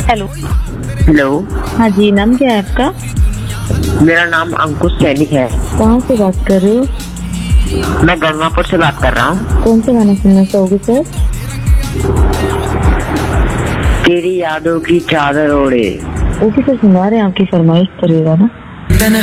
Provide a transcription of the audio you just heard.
Hello. Hello. हाँ जी, नाम क्या है आपका? मेरा नाम अंकुश सैनिक है। कहाँ से बात कर रहे हो? मैं गंगापुर से बात कर रहा हूँ। कौन सा गाना सुनना चाहोगे सर? तेरी यादों की चादर ओढ़े। ओके सर, सुना रहे हैं, आपकी फरमाइश करिएगा ना।